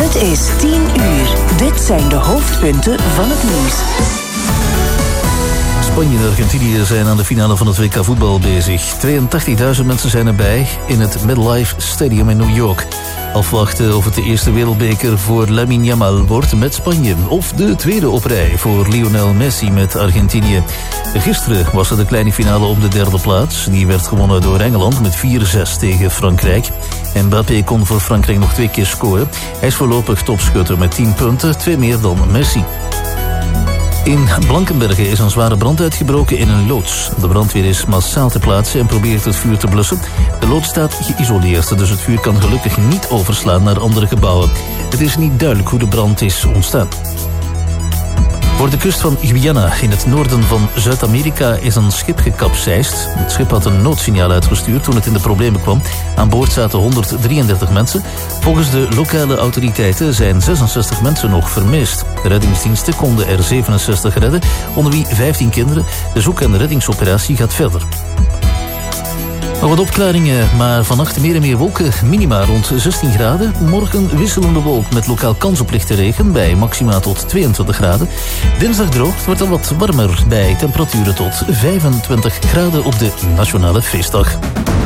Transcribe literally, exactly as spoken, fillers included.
Het is tien uur. Dit zijn de hoofdpunten van het nieuws. Spanje en Argentinië zijn aan de finale van het W K voetbal bezig. tweeëntachtigduizend mensen zijn erbij in het MetLife Stadium in New York. Afwachten of het de eerste wereldbeker voor Lamine Yamal wordt met Spanje. Of de tweede op rij voor Lionel Messi met Argentinië. Gisteren was er de kleine finale om de derde plaats. Die werd gewonnen door Engeland met vier zes tegen Frankrijk. Mbappé kon voor Frankrijk nog twee keer scoren. Hij is voorlopig topschutter met tien punten, twee meer dan Messi. In Blankenberge is een zware brand uitgebroken in een loods. De brandweer is massaal ter plaatse en probeert het vuur te blussen. De loods staat geïsoleerd, dus het vuur kan gelukkig niet overslaan naar andere gebouwen. Het is niet duidelijk hoe de brand is ontstaan. Voor de kust van Guyana, in het noorden van Zuid-Amerika, is een schip gekapseist. Het schip had een noodsignaal uitgestuurd toen het in de problemen kwam. Aan boord zaten honderddrieëndertig mensen. Volgens de lokale autoriteiten zijn zesenzestig mensen nog vermist. De reddingsdiensten konden er zevenenzestig redden, onder wie vijftien kinderen. De zoek- en reddingsoperatie gaat verder. Nog wat opklaringen, maar vannacht meer en meer wolken. Minima rond zestien graden. Morgen wisselende wolk met lokaal kans op lichte regen bij maxima tot tweeëntwintig graden. Dinsdag droog, het wordt dan wat warmer bij temperaturen tot vijfentwintig graden op de Nationale Feestdag.